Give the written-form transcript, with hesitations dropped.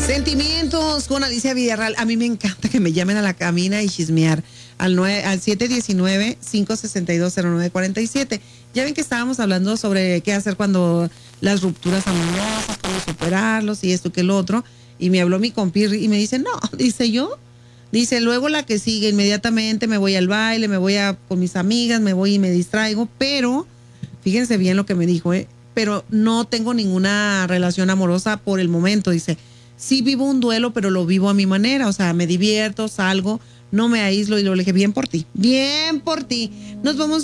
Sentimientos con Alicia Villarreal. A mí me encanta que me llamen a la cabina y chismear al 719-562-0947. Ya ven que estábamos hablando sobre qué hacer cuando las rupturas amorosas, cómo superarlos y esto que el otro. Y me habló mi compi y me dice, no, dice, luego la que sigue, inmediatamente me voy al baile, con mis amigas, me voy y me distraigo, pero fíjense bien lo que me dijo, pero no tengo ninguna relación amorosa por el momento, dice. Sí vivo un duelo, pero lo vivo a mi manera, o sea, me divierto, salgo, no me aíslo y lo le dije, bien por ti, nos vamos